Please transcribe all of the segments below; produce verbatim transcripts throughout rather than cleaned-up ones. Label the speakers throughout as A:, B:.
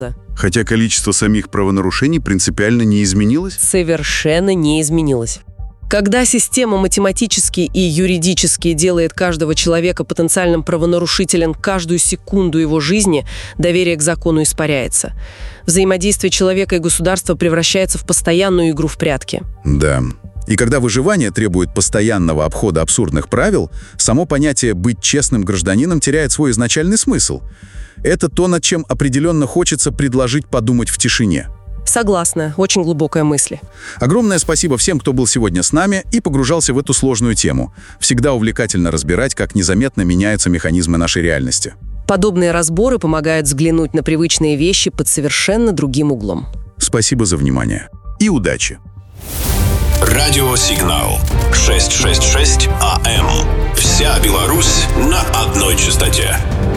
A: Хотя количество самих правонарушений принципиально не изменилось?
B: Совершенно не изменилось. Когда система математически и юридически делает каждого человека потенциальным правонарушителем каждую секунду его жизни, доверие к закону испаряется. Взаимодействие человека и государства превращается в постоянную игру в прятки.
A: Да. И когда выживание требует постоянного обхода абсурдных правил, само понятие «быть честным гражданином» теряет свой изначальный смысл. Это то, над чем определенно хочется предложить подумать в тишине.
B: Согласна. Очень глубокая мысль.
A: Огромное спасибо всем, кто был сегодня с нами и погружался в эту сложную тему. Всегда увлекательно разбирать, как незаметно меняются механизмы нашей реальности.
B: Подобные разборы помогают взглянуть на привычные вещи под совершенно другим углом.
A: Спасибо за внимание. И удачи!
C: Радиосигнал шестьсот шестьдесят шесть АМ. Вся Беларусь на одной частоте.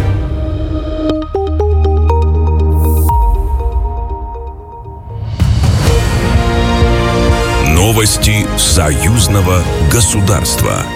C: Новости союзного государства.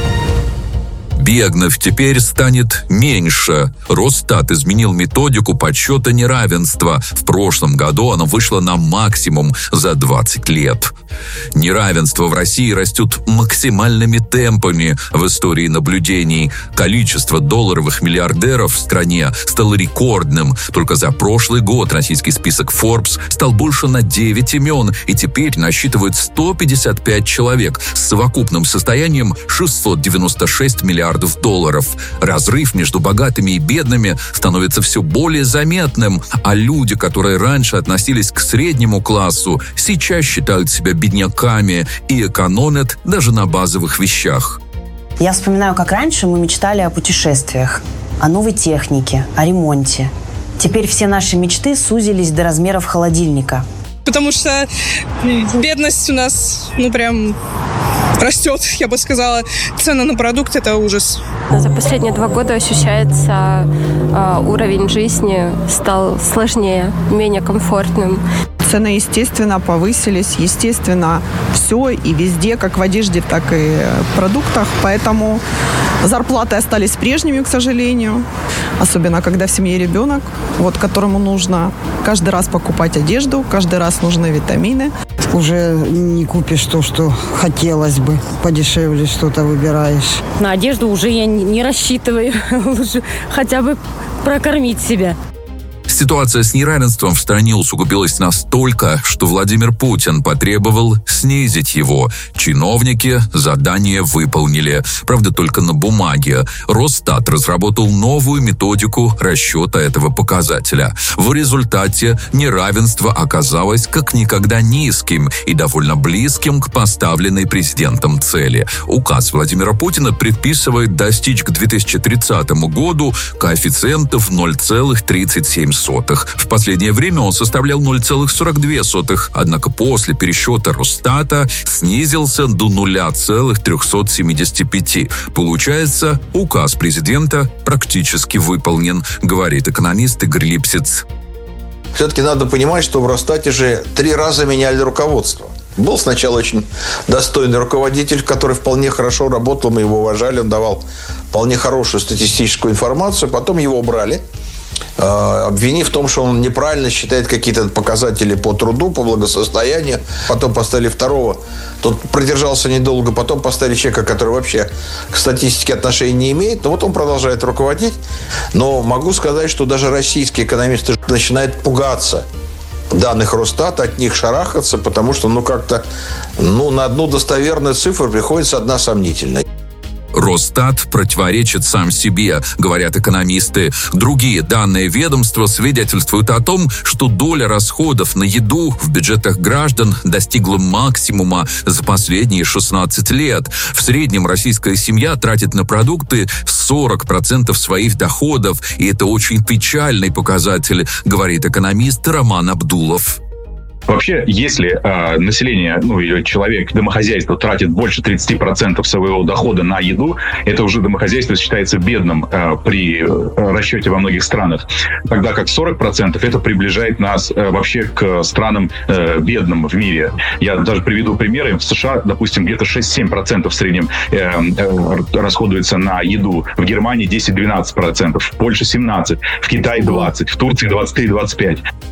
D: Бедных теперь станет меньше. Росстат изменил методику подсчета неравенства. В прошлом году оно вышло на максимум за двадцать лет. Неравенство в России растет максимальными темпами в истории наблюдений. Количество долларовых миллиардеров в стране стало рекордным. Только за прошлый год российский список Forbes стал больше на девять имен и теперь насчитывает сто пятьдесят пять человек с совокупным состоянием шестьсот девяносто шесть миллиардов долларов. Разрыв между богатыми и бедными становится все более заметным, а люди, которые раньше относились к среднему классу, сейчас считают себя бедняками и экономят даже на базовых вещах.
E: Я вспоминаю, как раньше мы мечтали о путешествиях, о новой технике, о ремонте. Теперь все наши мечты сузились до размеров холодильника.
F: Потому что бедность у нас, ну, прям растет, я бы сказала. Цены на продукты – это ужас.
G: За последние два года ощущается э, уровень жизни стал сложнее, менее комфортным.
H: Цены, естественно, повысились. Естественно, все и везде, как в одежде, так и в продуктах. Поэтому зарплаты остались прежними, к сожалению. Особенно, когда в семье ребенок, вот, которому нужно каждый раз покупать одежду, каждый раз нужны витамины.
I: Уже не купишь то, что хотелось бы. Подешевле что-то выбираешь.
J: На одежду уже я не рассчитываю. Лучше хотя бы прокормить себя.
D: Ситуация с неравенством в стране усугубилась настолько, что Владимир Путин потребовал снизить его. Чиновники задание выполнили. Правда, только на бумаге. Росстат разработал новую методику расчета этого показателя. В результате неравенство оказалось как никогда низким и довольно близким к поставленной президентом цели. Указ Владимира Путина предписывает достичь к две тысячи тридцатому году коэффициентов ноль целых тридцать семь сотых. В последнее время он составлял ноль целых сорок две сотых, однако после пересчета Росстата снизился до ноль целых триста семьдесят пять. Получается, указ президента практически выполнен, говорит экономист Игорь Липсиц.
K: Все-таки надо понимать, что в Росстате же три раза меняли руководство. Был сначала очень достойный руководитель, который вполне хорошо работал, мы его уважали, он давал вполне хорошую статистическую информацию, потом его убрали, обвинив в том, что он неправильно считает какие-то показатели по труду, по благосостоянию. Потом поставили второго. Тот продержался недолго. Потом поставили человека, который вообще к статистике отношения не имеет. Но вот он продолжает руководить. Но могу сказать, что даже российские экономисты начинают пугаться данных Росстата, от них шарахаться, потому что ну как-то ну, на одну достоверную цифру приходится одна сомнительная.
D: Росстат противоречит сам себе, говорят экономисты. Другие данные ведомства свидетельствуют о том, что доля расходов на еду в бюджетах граждан достигла максимума за последние шестнадцать лет. В среднем российская семья тратит на продукты сорок процентов своих доходов, и это очень печальный показатель, говорит экономист Роман Абдулов.
L: Вообще, если э, население, ну или человек, домохозяйство тратит больше тридцать процентов своего дохода на еду, это уже домохозяйство считается бедным э, при э, расчете во многих странах. Тогда как сорок процентов это приближает нас э, вообще к странам э, бедным в мире. Я даже приведу примеры. В США, допустим, где-то шесть-семь процентов в среднем э, э, расходуется на еду. В Германии десять-двенадцать процентов, в Польше семнадцать процентов, в Китае двадцать процентов, в Турции двадцать три - двадцать пять процентов.